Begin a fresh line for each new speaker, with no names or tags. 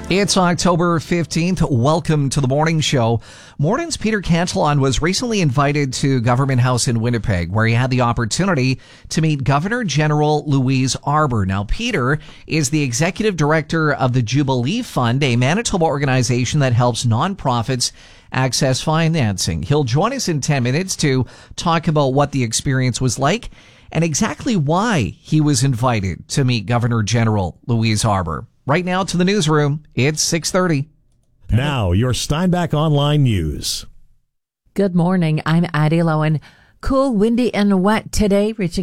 It's October 15th. Welcome to the morning show. Morning's Peter Cantillon was recently invited to Government House in Winnipeg, where he had the opportunity to meet Governor General Louise Arbour. Now, Peter is the executive director of the Jubilee Fund, a Manitoba organization that helps nonprofits access financing. He'll join us in 10 minutes to talk about what the experience was like and exactly why he was invited to meet Governor General Louise Arbour. Right now to the newsroom, it's 6:30.
Now, your Steinbach Online News.
Good morning. I'm Addie Lowen. Cool, windy, and wet today, reaching